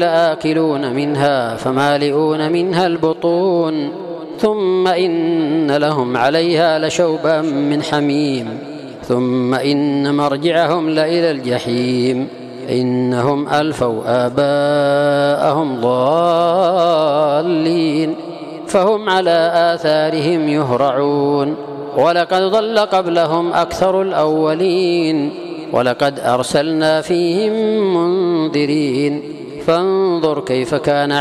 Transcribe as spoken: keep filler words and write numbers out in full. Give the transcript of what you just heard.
لآكلون منها فمالئون منها البطون ثم إن لهم عليها لشوبا من حميم ثم إن مرجعهم لإلى الجحيم إنهم ألفوا آباءهم ضالين فهم على آثارهم يهرعون ولقد ضل قبلهم أكثر الأولين ولقد أرسلنا فيهم منذرين فانظر كيف كان